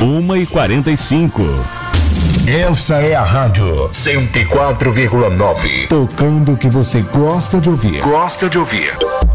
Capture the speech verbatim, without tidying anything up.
uma e quarenta e cinco. Essa é a Rádio cento e quatro vírgula nove. Tocando o que você gosta de ouvir. Gosta de ouvir.